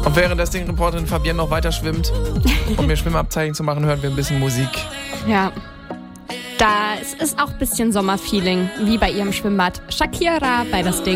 Und während das Ding-Reporterin Fabienne noch weiter schwimmt, um mir Schwimmabzeichen zu machen, hören wir ein bisschen Musik. Ja. Es ist auch ein bisschen Sommerfeeling, wie bei ihrem Schwimmbad. Shakira bei das Ding.